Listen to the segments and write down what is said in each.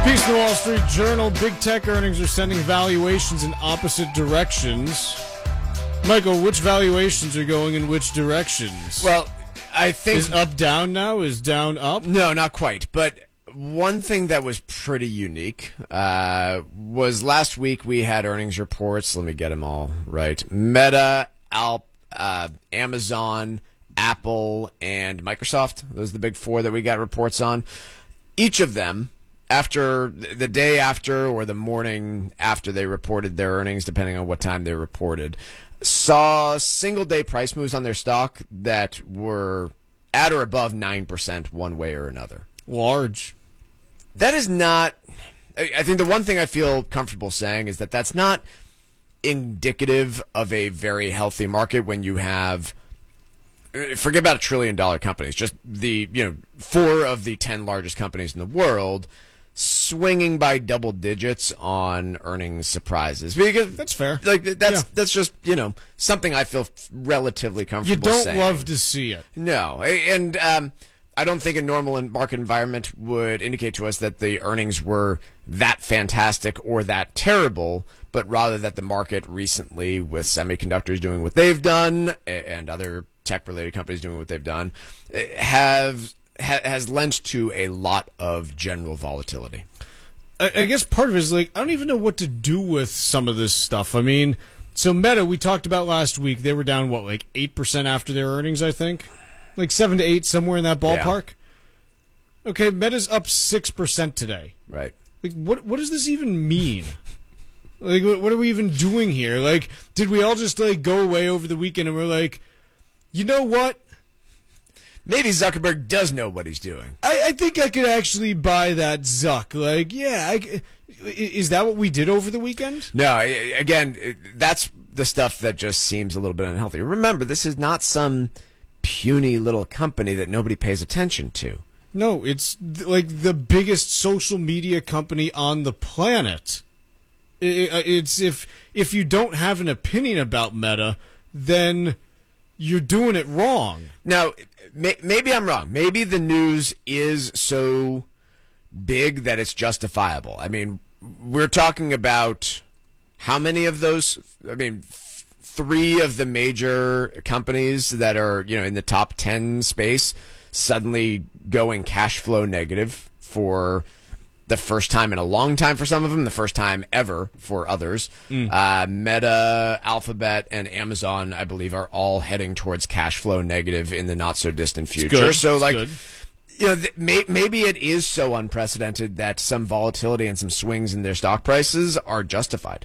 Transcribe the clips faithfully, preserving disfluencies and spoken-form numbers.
Piece in the Wall Street Journal. Big tech earnings are sending valuations in opposite directions. Michael, which valuations are going in which directions? Well, I think... Is up down now? Is down up? No, not quite. But one thing that was pretty unique uh, was last week we had earnings reports. Let me get them all right. Meta, Alp, uh, Amazon, Apple, and Microsoft. Those are the big four that we got reports on. Each of them, after the day after or the morning after they reported their earnings, depending on what time they reported, saw single-day price moves on their stock that were at or above nine percent one way or another. Large. That is not... I think the one thing I feel comfortable saying is that that's not indicative of a very healthy market when you have... Forget about a trillion-dollar companies. Just the, you know, four of the ten largest companies in the world swinging by double digits on earnings surprises. Because that's fair. Like that's yeah. that's just, you know, something I feel relatively comfortable saying. You don't saying. love to see it. No, and um, I don't think a normal market environment would indicate to us that the earnings were that fantastic or that terrible, but rather that the market recently, with semiconductors doing what they've done and other tech-related companies doing what they've done, have ha, has lent to a lot of general volatility. I, I guess part of it is, like, I don't even know what to do with some of this stuff. I mean, so Meta, we talked about last week, they were down, what, like eight percent after their earnings, I think? Like seven to eight, somewhere in that ballpark? Yeah. Okay, Meta's up six percent today. Right. Like, what what does this even mean? Like, what, what are we even doing here? Like, did we all just, like, go away over the weekend and we're like, you know what? Maybe Zuckerberg does know what he's doing. I, I think I could actually buy that Zuck. Like, yeah, I, is that what we did over the weekend? No, again, that's the stuff that just seems a little bit unhealthy. Remember, this is not some puny little company that nobody pays attention to. No, it's like the biggest social media company on the planet. It's if if you don't have an opinion about Meta, then you're doing it wrong. Now, may, maybe I'm wrong. Maybe the news is so big that it's justifiable. I mean, we're talking about how many of those? I mean, f- three of the major companies that are, you know, in the top ten space suddenly going cash flow negative for the first time in a long time for some of them, the first time ever for others. Mm. Uh, Meta, Alphabet, and Amazon, I believe, are all heading towards cash flow negative in the not-so-distant future. It's good. So, it's like, good. you know, th- may- maybe it is so unprecedented that some volatility and some swings in their stock prices are justified.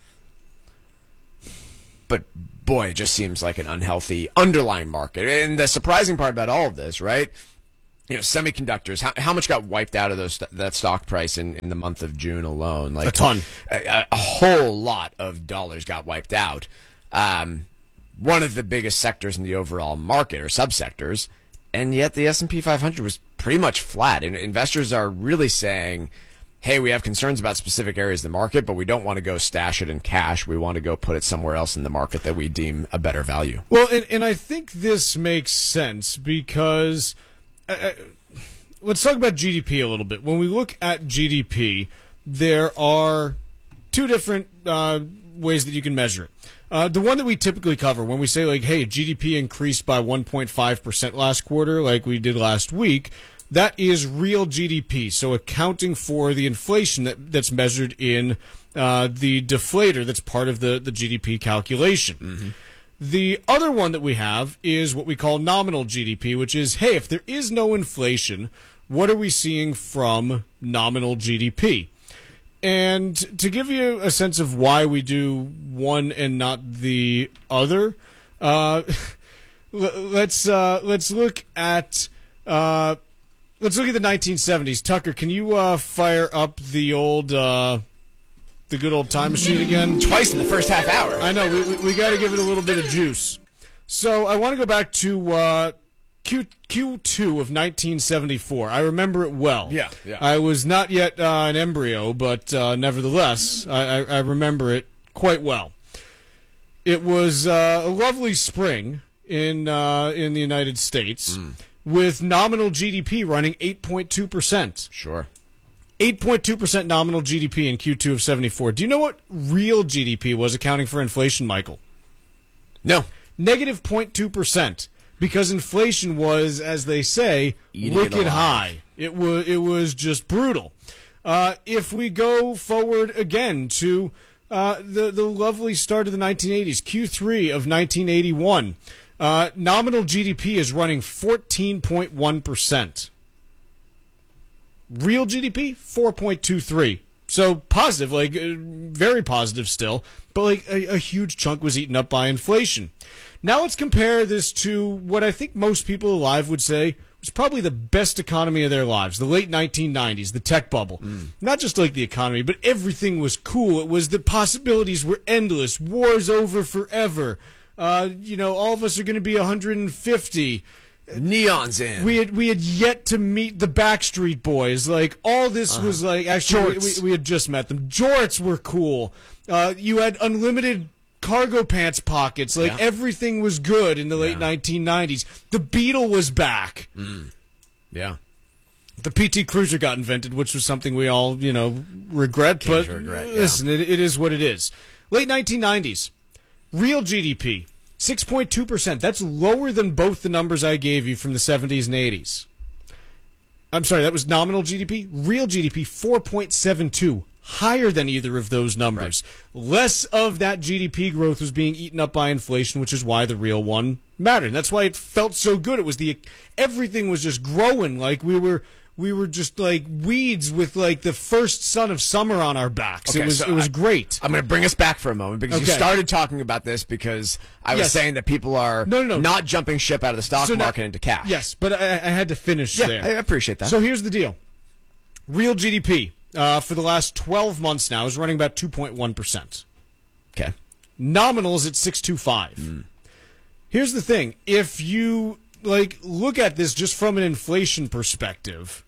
But, boy, it just seems like an unhealthy underlying market. And the surprising part about all of this, right? You know, semiconductors, how, how much got wiped out of those that stock price in, in the month of June alone? Like a ton. A, a whole lot of dollars got wiped out. Um, one of the biggest sectors in the overall market, or subsectors, and yet the S and P five hundred was pretty much flat. And investors are really saying, hey, we have concerns about specific areas of the market, but we don't want to go stash it in cash. We want to go put it somewhere else in the market that we deem a better value. Well, and, and I think this makes sense because... Uh, let's talk about G D P a little bit. When we look at G D P, there are two different uh, ways that you can measure it. Uh, the one that we typically cover when we say, like, hey, G D P increased by one point five percent last quarter, like we did last week, that is real G D P, so accounting for the inflation that, that's measured in uh, the deflator that's part of the, the G D P calculation. Mm-hmm. The other one that we have is what we call nominal G D P, which is, hey, if there is no inflation, what are we seeing from nominal G D P? And to give you a sense of why we do one and not the other, uh, let's uh, let's look at uh, let's look at the nineteen seventies. Tucker, can you uh, fire up the old? Uh, The good old time machine again. Twice in the first half hour. I know. We, we, we got to give it a little bit of juice. So I want to go back to uh, Q, Q2 of nineteen seventy-four. I remember it well. Yeah, yeah. I was not yet uh, an embryo, but uh, nevertheless, I, I, I remember it quite well. It was uh, a lovely spring in uh, in the United States mm. with nominal G D P running eight point two percent. Sure. eight point two percent nominal G D P in Q two of seventy-four. Do you know what real G D P was accounting for inflation, Michael? No. Negative zero point two percent. Because inflation was, as they say, Eating wicked it high. It was, it was just brutal. Uh, if we go forward again to uh, the, the lovely start of the nineteen eighties, Q three of nineteen eighty-one, uh, nominal G D P is running fourteen point one percent. Real G D P, four point two three. So positive, like uh, very positive still, but like a, a huge chunk was eaten up by inflation. Now let's compare this to what I think most people alive would say was probably the best economy of their lives, the late nineteen nineties, the tech bubble. Mm. Not just like the economy, but everything was cool. It was the possibilities were endless. War's over forever. Uh, you know, all of us are going to be one hundred fifty. Neon's in. We had we had yet to meet the Backstreet Boys. Like all this uh-huh. was like actually we, we, we had just met them. Jorts were cool. Uh, you had unlimited cargo pants pockets. Like yeah. everything was good in the late yeah. nineteen nineties. The Beetle was back. Mm. Yeah. The P T Cruiser got invented, which was something we all, you know, regret. Came but to regret, yeah. listen, it, it is what it is. Late nineteen nineties, real G D P, six point two percent. That's lower than both the numbers I gave you from the seventies and eighties. I'm sorry, that was nominal G D P. Real G D P, four point seven two. Higher than either of those numbers. Right. Less of that G D P growth was being eaten up by inflation, which is why the real one mattered. And that's why it felt so good. It was the everything was just growing like we were we were just like weeds with like the first sun of summer on our backs. Okay, it was so it was I, great. I'm going to bring us back for a moment because okay. you started talking about this because I was yes. saying that people are no, no, no. not jumping ship out of the stock so market now, into cash. Yes, but I, I had to finish yeah, there. I appreciate that. So here's the deal. Real G D P uh, for the last twelve months now is running about two point one percent. Okay. Nominal is at six point two five. Mm. Here's the thing. If you like look at this just from an inflation perspective,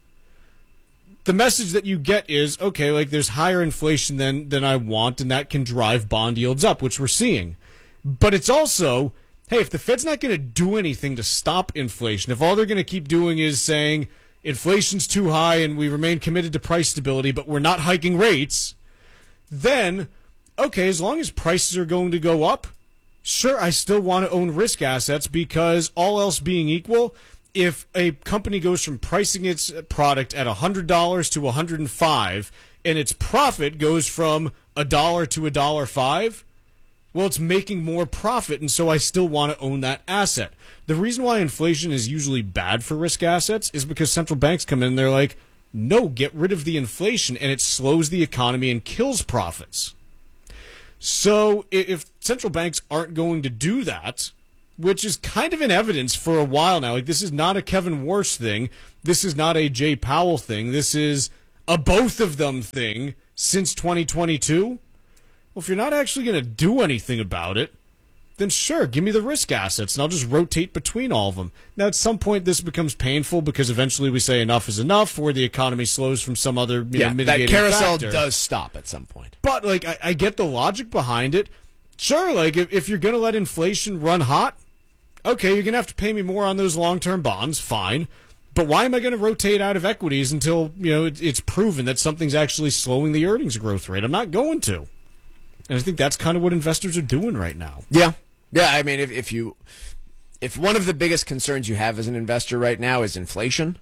the message that you get is, okay, like there's higher inflation than, than I want, and that can drive bond yields up, which we're seeing. But it's also, hey, if the Fed's not going to do anything to stop inflation, if all they're going to keep doing is saying inflation's too high and we remain committed to price stability, but we're not hiking rates, then, okay, as long as prices are going to go up, sure, I still want to own risk assets because all else being equal, if a company goes from pricing its product at one hundred dollars to one hundred five dollars and its profit goes from a dollar to a dollar five, well, it's making more profit, and so I still want to own that asset. The reason why inflation is usually bad for risk assets is because central banks come in and they're like, no, get rid of the inflation, and it slows the economy and kills profits. So if central banks aren't going to do that, which is kind of in evidence for a while now. Like, this is not a Kevin Warsh thing. This is not a Jay Powell thing. This is a both of them thing since twenty twenty-two. Well, if you're not actually going to do anything about it, then sure, give me the risk assets, and I'll just rotate between all of them. Now, at some point, this becomes painful because eventually we say enough is enough, or the economy slows from some other you yeah, know, mitigating that carousel factor. does stop at some point. But, like, I, I get the logic behind it. Sure, like, if, if you're going to let inflation run hot, okay, you're going to have to pay me more on those long-term bonds, fine. But why am I going to rotate out of equities until, you know, it, it's proven that something's actually slowing the earnings growth rate? I'm not going to. And I think that's kind of what investors are doing right now. Yeah. Yeah, I mean, if, if you if one of the biggest concerns you have as an investor right now is inflation,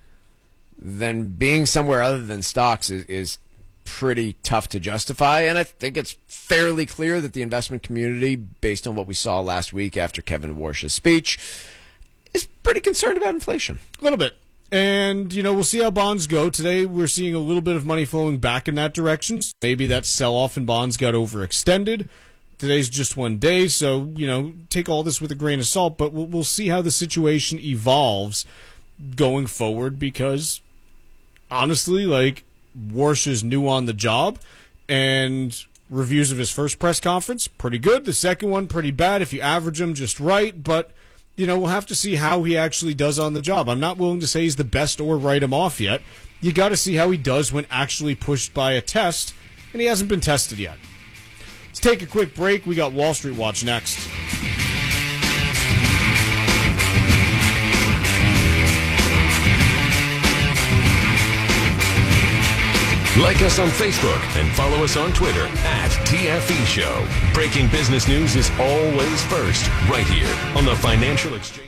then being somewhere other than stocks is, is pretty tough to justify. And I think it's fairly clear that the investment community, based on what we saw last week after Kevin Warsh's speech, is pretty concerned about inflation. A little bit. And, you know, we'll see how bonds go. Today we're seeing a little bit of money flowing back in that direction. Maybe that sell-off in bonds got overextended. Today's just one day, so, you know, take all this with a grain of salt, but we'll, we'll see how the situation evolves going forward because, honestly, like, Warsh is new on the job, and reviews of his first press conference, pretty good. The second one, pretty bad if you average them just right, but, you know, we'll have to see how he actually does on the job. I'm not willing to say he's the best or write him off yet. You got to see how he does when actually pushed by a test, and he hasn't been tested yet. Let's take a quick break. We got Wall Street Watch next. Like us on Facebook and follow us on Twitter at T F E Show. Breaking business news is always first, right here on the Financial Exchange.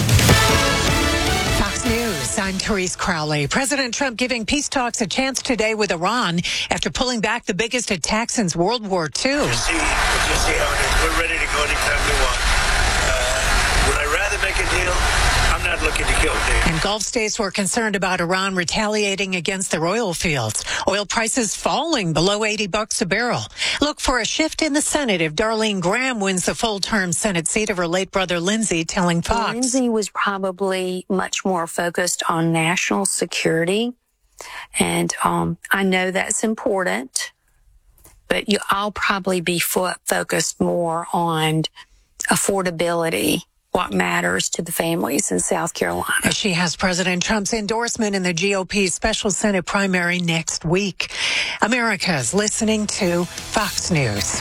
Fox News, I'm Therese Crowley. President Trump giving peace talks a chance today with Iran after pulling back the biggest attack since World War Two. Just see, just see how it is. We're ready to go anytime we want. Uh, would I rather make a deal? I'm not looking to kill deal. And Gulf states were concerned about Iran retaliating against their oil fields. Oil prices falling below eighty bucks a barrel. Look for a shift in the Senate if Darlene Graham wins the full-term Senate seat of her late brother Lindsey, telling Fox. Lindsey was probably much more focused on national security. And um, I know that's important, but you, I'll probably be fo- focused more on affordability, what matters to the families in South Carolina. She has President Trump's endorsement in the G O P special Senate primary next week. America's listening to Fox News.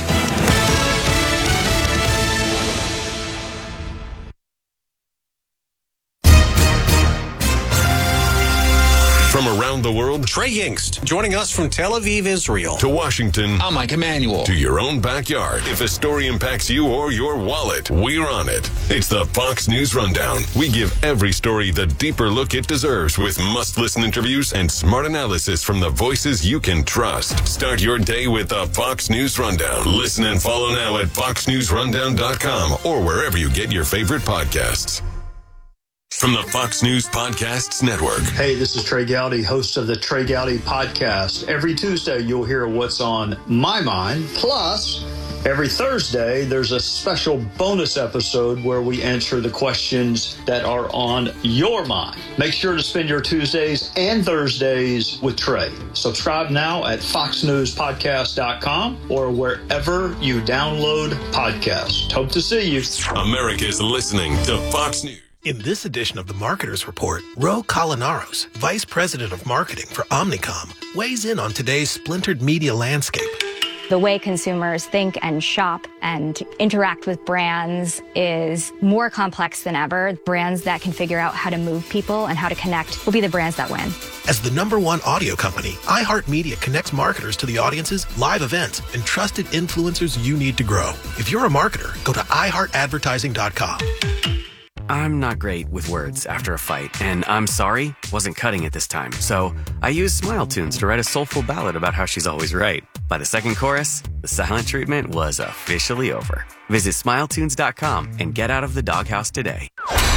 From around the world, Trey Yingst joining us from Tel Aviv, Israel. To Washington, I'm Mike Emanuel. To your own backyard. If a story impacts you or your wallet, we're on it. It's the Fox News Rundown. We give every story the deeper look it deserves with must-listen interviews and smart analysis from the voices you can trust. Start your day with the Fox News Rundown. Listen and follow now at fox news rundown dot com or wherever you get your favorite podcasts. From the Fox News Podcasts Network. Hey, this is Trey Gowdy, host of the Trey Gowdy Podcast. Every Tuesday, you'll hear what's on my mind. Plus, every Thursday, there's a special bonus episode where we answer the questions that are on your mind. Make sure to spend your Tuesdays and Thursdays with Trey. Subscribe now at fox news podcast dot com or wherever you download podcasts. Hope to see you. America's listening to Fox News. In this edition of the Marketers Report, Ro Colinaros, Vice President of Marketing for Omnicom, weighs in on today's splintered media landscape. The way consumers think and shop and interact with brands is more complex than ever. Brands that can figure out how to move people and how to connect will be the brands that win. As the number one audio company, iHeartMedia connects marketers to the audiences, live events, and trusted influencers you need to grow. If you're a marketer, go to i heart advertising dot com. I'm not great with words after a fight, and I'm sorry, wasn't cutting it this time. So I used Smile Tunes to write a soulful ballad about how she's always right. By the second chorus, the silent treatment was officially over. Visit smile tunes dot com and get out of the doghouse today.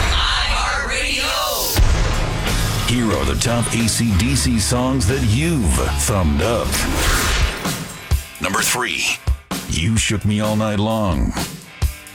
iHeartRadio. Here are the top A C D C songs that you've thumbed up. Number three, You Shook Me All Night Long.